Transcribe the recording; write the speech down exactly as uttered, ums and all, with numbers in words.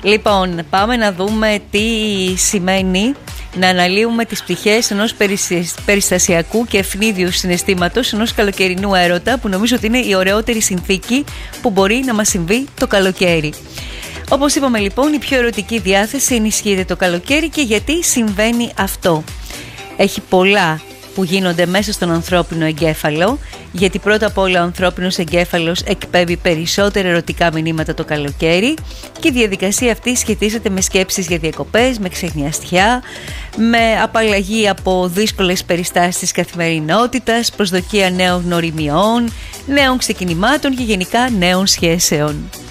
Λοιπόν, πάμε να δούμε τι σημαίνει να αναλύουμε τις πτυχές ενός περιστασιακού και ευνίδιου συναισθήματος, ενός καλοκαιρινού έρωτα, που νομίζω ότι είναι η ωραιότερη συνθήκη που μπορεί να μας συμβεί το καλοκαίρι. Όπως είπαμε λοιπόν, η πιο ερωτική διάθεση ενισχύεται το καλοκαίρι. Και γιατί συμβαίνει αυτό? Έχει πολλά που γίνονται μέσα στον ανθρώπινο εγκέφαλο, γιατί πρώτα απ' όλα ο ανθρώπινος εγκέφαλος εκπέμπει περισσότερα ερωτικά μηνύματα το καλοκαίρι και η διαδικασία αυτή σχετίζεται με σκέψεις για διακοπές, με ξεχνιαστιά, με απαλλαγή από δύσκολες περιστάσεις της καθημερινότητας, προσδοκία νέων γνωριμιών, νέων ξεκινημάτων και γενικά νέων σχέσεων.